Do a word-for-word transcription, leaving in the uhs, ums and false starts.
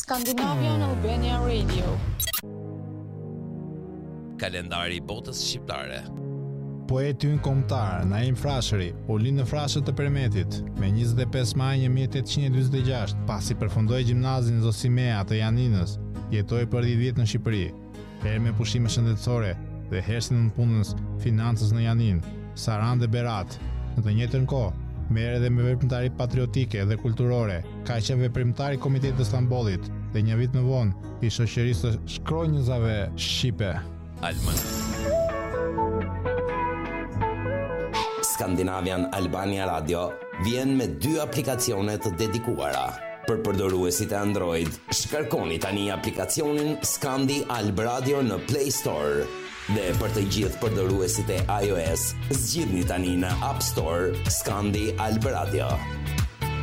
Scandinavian Albania Radio. Kalendari i botës shqiptare. Poeti ynë kombëtar Naim Frashëri u lind në Frashët të Permetit me njëzet e pesë maj një mijë e tetëqind e dyzet e gjashtë, pasi përfundoi gjimnazin Zosimea të Janinës, jetoi për dhjetë vjet në Shqipëri, herë me pushime shëndetësore dhe herë si nënpunës financës në Janin, Sarandë dhe Berat. Në të njëjtën kohë merr edhe me veprimtari patriotike dhe kulturore, ka qenë veprimtar i Komitetit të Stambollit dhe një vit më vonë i shoqërisë së shkronjëzave shqipe. Alman. Skandinavian Albania Radio vjen me dy aplikacione të dedikuara. Për përdoruesit e Android, shkarkoni tani aplikacionin Skandi Alb Radio në Play Store. Dhe për të gjithë përdoruesit e iOS, zgjidhni tani në App Store Skandi Alb Radio.